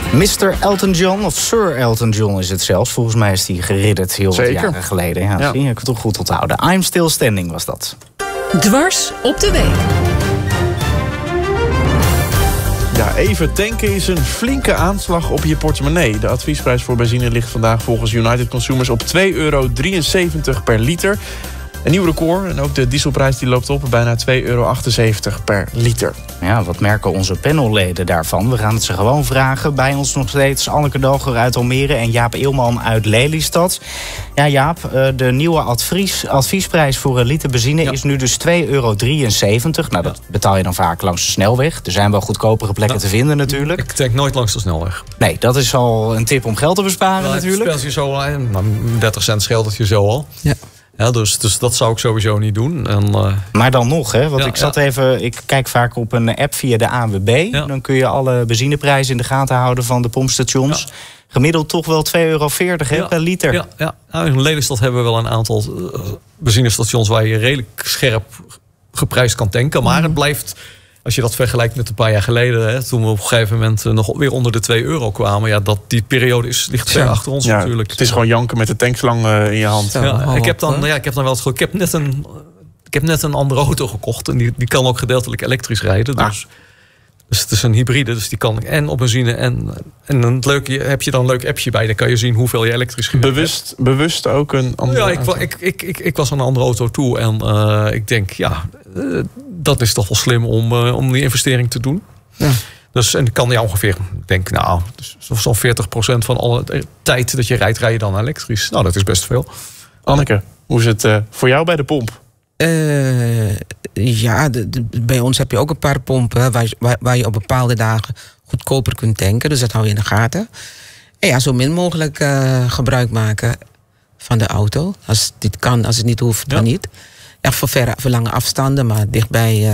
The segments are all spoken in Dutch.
Mr. Elton John, of Sir Elton John is het zelfs. Volgens mij is die geridderd heel wat jaren geleden. Ja. Zie je, ik het toch goed onthouden. I'm Still Standing was dat. Dwars op de week. Ja, even tanken is een flinke aanslag op je portemonnee. De adviesprijs voor benzine ligt vandaag volgens United Consumers op €2,73 per liter. Een nieuw record en ook de dieselprijs die loopt op bijna €2,78 per liter. Ja, wat merken onze panelleden daarvan? We gaan het ze gewoon vragen. Bij ons nog steeds Anneke Dalger uit Almere en Jaap Eelman uit Lelystad. Ja, Jaap, de nieuwe adviesprijs voor een liter benzine is nu dus €2,73. Nou, dat betaal je dan vaak langs de snelweg. Er zijn wel goedkopere plekken te vinden natuurlijk. Ik tank nooit langs de snelweg. Nee, dat is al een tip om geld te besparen natuurlijk. Het speelt je zo al, 30 cent scheelt het je zo al. Ja. Ja, dus dat zou ik sowieso niet doen. Maar dan nog, hè? Want ik kijk vaak op een app via de ANWB. Ja. Dan kun je alle benzineprijzen in de gaten houden van de pompstations. Ja. Gemiddeld toch wel €2,40 per liter. Ja. Nou, in Lelystad hebben we wel een aantal benzinestations waar je redelijk scherp geprijsd kan tanken. Maar het blijft, als je dat vergelijkt met een paar jaar geleden, toen we op een gegeven moment nog weer onder de €2 kwamen. Ja, die periode ligt ver achter ons natuurlijk. Het is gewoon janken met de tankslang in je hand. Ik heb dan wel het gevoel, ik heb net een andere auto gekocht. En die kan ook gedeeltelijk elektrisch rijden. Dus het is een hybride, dus die kan en op benzine. En het leuke, heb je dan een leuk appje bij. Dan kan je zien hoeveel je elektrisch gereden Bewust ook een andere auto? Ik was aan een andere auto toe. En ik denk, dat is toch wel slim om die investering te doen. Ja. Dus, en kan je ongeveer, zo'n 40% van alle tijd dat je rijdt, rij je dan elektrisch. Nou, dat is best veel. Anneke, hoe is het voor jou bij de pomp? Bij ons heb je ook een paar pompen waar je op bepaalde dagen goedkoper kunt tanken. Dus dat hou je in de gaten. En zo min mogelijk gebruik maken van de auto. Als dit kan, als het niet hoeft, dan niet. Echt voor lange afstanden, maar dichtbij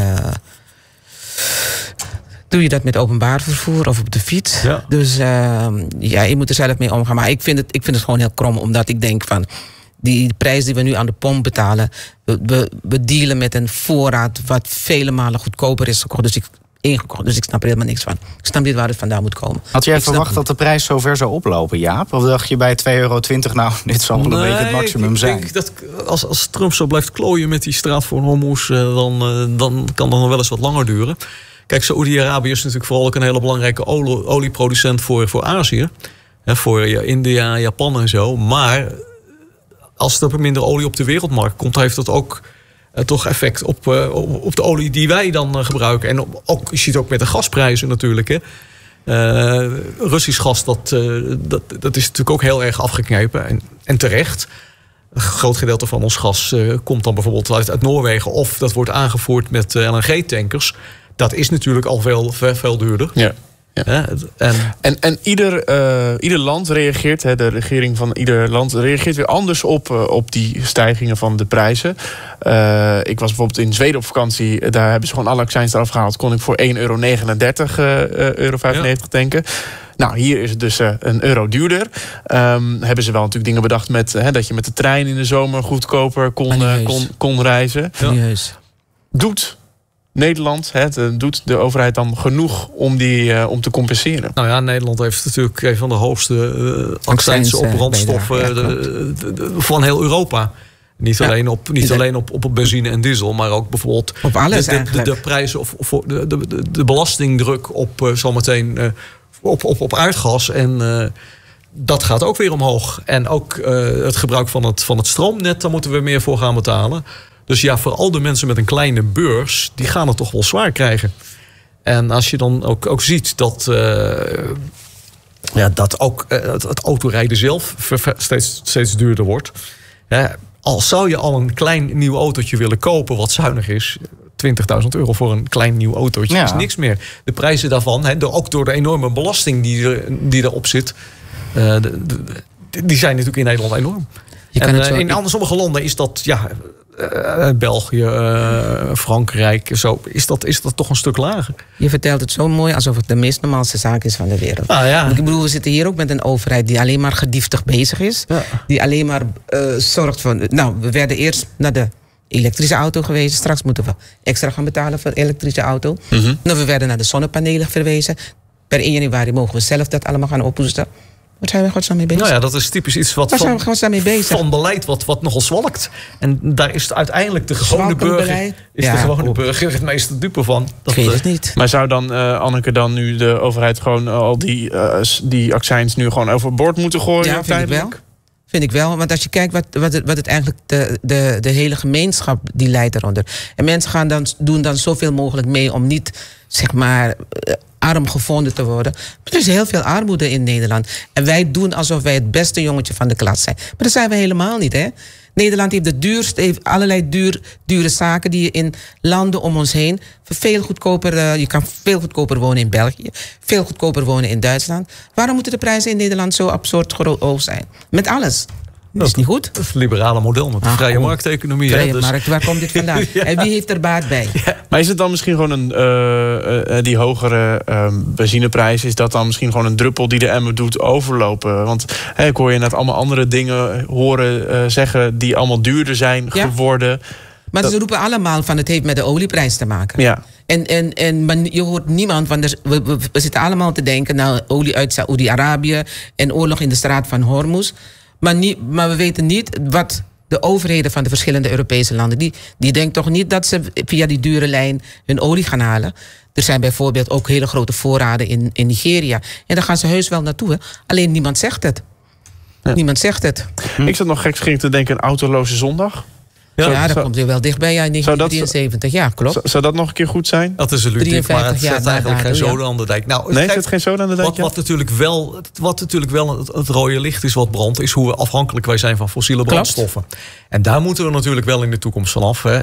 doe je dat met openbaar vervoer of op de fiets. Ja. Dus je moet er zelf mee omgaan. Maar ik vind het gewoon heel krom, omdat ik denk van die prijs die we nu aan de pomp betalen, we dealen met een voorraad wat vele malen goedkoper is gekocht. Dus ik snap er helemaal niks van. Ik snap niet waar het vandaan moet komen. Had jij verwacht dat de prijs zover zou oplopen, Jaap? Of dacht je bij €2,20, nou, dit zal wel een beetje het maximum zijn? Ik denk dat als Trump zo blijft klooien met die straat voor Hormuz, dan kan dat nog wel eens wat langer duren. Kijk, Saoedi-Arabië is natuurlijk vooral ook een hele belangrijke olieproducent voor Azië. Voor India, Japan en zo. Maar als er minder olie op de wereldmarkt komt, heeft dat ook toch effect op de olie die wij dan gebruiken. En je ziet ook met de gasprijzen natuurlijk. Hè. Russisch gas, dat is natuurlijk ook heel erg afgeknepen. En terecht. Een groot gedeelte van ons gas komt dan bijvoorbeeld uit Noorwegen. Of dat wordt aangevoerd met LNG-tankers. Dat is natuurlijk al veel duurder. Ja. Ja. En ieder land reageert, de regering van ieder land reageert weer anders op die stijgingen van de prijzen. Ik was bijvoorbeeld in Zweden op vakantie. Daar hebben ze gewoon alle accijns eraf gehaald. Kon ik voor €1,39 €1,95 tanken. Nou, hier is het dus €1 duurder. Hebben ze wel natuurlijk dingen bedacht met dat je met de trein in de zomer goedkoper kon reizen. Ja. Doet Nederland, doet de overheid dan genoeg om te compenseren? Nou ja, Nederland heeft natuurlijk een van de hoogste accijnsen op brandstoffen van heel Europa. Niet alleen op benzine en diesel, maar ook bijvoorbeeld op alles de prijzen of de belastingdruk op zometeen op aardgas. En dat gaat ook weer omhoog. En ook het gebruik van het stroomnet, daar moeten we meer voor gaan betalen. Dus ja, voor al de mensen met een kleine beurs, die gaan het toch wel zwaar krijgen. En als je dan ook ziet dat ook het autorijden zelf steeds duurder wordt. Al zou je al een klein nieuw autootje willen kopen wat zuinig is, €20.000 voor een klein nieuw autootje is niks meer. De prijzen daarvan, ook door de enorme belasting die erop zit, die zijn natuurlijk in Nederland enorm. In sommige landen is dat België, Frankrijk, zo is dat toch een stuk lager. Je vertelt het zo mooi alsof het de meest normaalste zaak is van de wereld. Ik bedoel, we zitten hier ook met een overheid die alleen maar gedieftig bezig is. Ja. Die alleen maar zorgt van. Nou, we werden eerst naar de elektrische auto gewezen. Straks moeten we extra gaan betalen voor de elektrische auto. Mm-hmm. Nou, we werden naar de zonnepanelen verwezen. Per 1 januari mogen we zelf dat allemaal gaan ophoesten. Waar zijn we godsnaam mee bezig? Nou ja, dat is typisch iets wat Waar zijn we mee bezig? van beleid wat nogal zwalkt. En daar is uiteindelijk de gewone burger, de burger het meeste dupe van. Ik weet het niet. Maar zou dan, Anneke, dan nu de overheid gewoon al die accijns nu gewoon overboord moeten gooien? Ja, vind ik wel. Want als je kijkt wat het eigenlijk de hele gemeenschap die leidt eronder. En mensen doen dan zoveel mogelijk mee om niet, zeg maar, arm gevonden te worden. Maar er is heel veel armoede in Nederland. En wij doen alsof wij het beste jongetje van de klas zijn. Maar dat zijn we helemaal niet, hè. Nederland heeft allerlei dure zaken die je in landen om ons heen veel goedkoper. Je kan veel goedkoper wonen in België, veel goedkoper wonen in Duitsland. Waarom moeten de prijzen in Nederland zo absurd hoog zijn? Met alles. Dat is niet goed. Het liberale model met de vrije markteconomie. Vrije markt, waar komt dit vandaan? En wie heeft er baat bij? Ja. Maar is het dan misschien gewoon die hogere benzineprijs... is dat dan misschien gewoon een druppel die de emmer doet overlopen? Want ik hoor je net allemaal andere dingen horen zeggen... die allemaal duurder zijn geworden. Maar ze roepen allemaal van het heeft met de olieprijs te maken. Ja. Maar je hoort niemand, want we zitten allemaal te denken... nou, olie uit Saoedi-Arabië en oorlog in de straat van Hormuz... Maar we weten niet wat de overheden van de verschillende Europese landen... die denken toch niet dat ze via die dure lijn hun olie gaan halen. Er zijn bijvoorbeeld ook hele grote voorraden in Nigeria. En daar gaan ze heus wel naartoe. Hè. Alleen niemand zegt het. Ja. Niemand zegt het. Ik zat nog gekscherend te denken, een autoloze zondag. Ja, dat komt weer wel dichtbij. Ja, in 1973, ja, klopt. Zou dat nog een keer goed zijn? Dat is een ludiek, maar het zet eigenlijk geen zoden aan de dijk. Nou, nee, het geen zoden aan de dijk? Wat natuurlijk wel het rode licht is wat brandt... is hoe afhankelijk wij zijn van fossiele brandstoffen. En daar moeten we natuurlijk wel in de toekomst vanaf. Hè.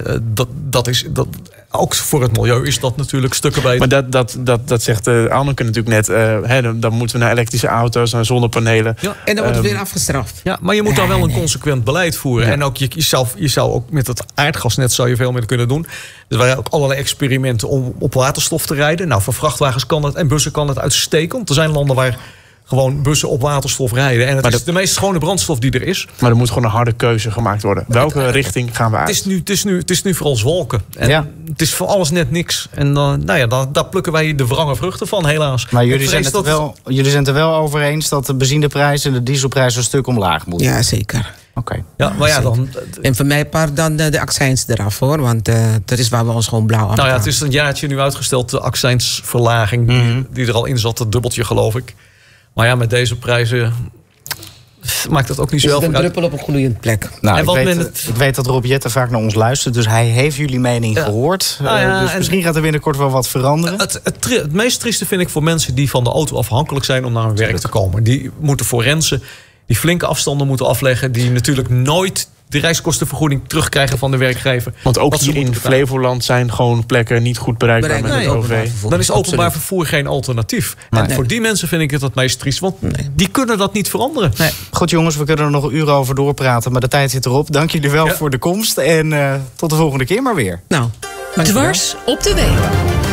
Ook voor het milieu is dat natuurlijk stukken beter. Maar dat zegt Anneke natuurlijk net. Dan moeten we naar elektrische auto's, naar zonnepanelen. Ja. En dan wordt het weer afgestraft. Ja, maar je moet dan wel een consequent beleid voeren. Ja. En ook je zou ook met het aardgasnet zou je veel meer kunnen doen. Er waren ook allerlei experimenten om op waterstof te rijden. Nou, voor vrachtwagens kan dat en bussen kan het uitstekend. Er zijn landen waar gewoon bussen op waterstof rijden. En het is de meest schone brandstof die er is. Maar er moet gewoon een harde keuze gemaakt worden. Welke richting gaan we uit? Het is nu vooral zwalken. En het is voor alles net niks. En daar plukken wij de wrange vruchten van, helaas. Maar jullie zijn het er wel over eens dat de benzineprijs en de dieselprijs een stuk omlaag moeten? Ja, zeker. Oké. Ja, maar ja, dan... En voor mij part dan de accijns eraf, hoor. Want dat is waar we ons gewoon blauw aan Nou ja, het is een jaartje nu uitgesteld, de accijnsverlaging die er al in zat, het dubbeltje, geloof ik. Maar ja, met deze prijzen maakt het ook niet zo heel veel uit. Een druppel op een gloeiend plek. Nou, ik weet dat Rob Jetten vaak naar ons luistert, dus hij heeft jullie mening gehoord. Dus misschien gaat er binnenkort wel wat veranderen. Het meest trieste vind ik voor mensen die van de auto afhankelijk zijn om naar hun werk te komen. Die moeten forensen, die flinke afstanden moeten afleggen, die natuurlijk nooit de reiskostenvergoeding terugkrijgen van de werkgever. Want ook hier in Flevoland zijn gewoon plekken niet goed bereikbaar met het OV. Dan is openbaar vervoer geen alternatief. En voor die mensen vind ik het meest triest. Want die kunnen dat niet veranderen. Nee. Goed jongens, we kunnen er nog uren over doorpraten. Maar de tijd zit erop. Dank jullie wel voor de komst. En tot de volgende keer maar weer. Nou, Dwars op de week.